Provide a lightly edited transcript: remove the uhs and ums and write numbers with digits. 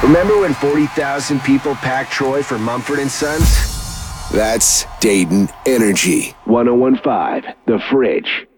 Remember when 40,000 people packed Troy for Mumford & Sons? That's Dayton Energy. 1015, The Fridge.